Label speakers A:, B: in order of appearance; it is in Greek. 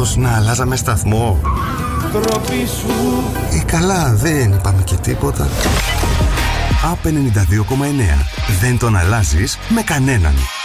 A: μήπως να αλλάζαμε σταθμό?
B: Τροπή σου.
A: Καλά, δεν είπαμε και τίποτα. A92,9. Δεν τον αλλάζεις με κανέναν.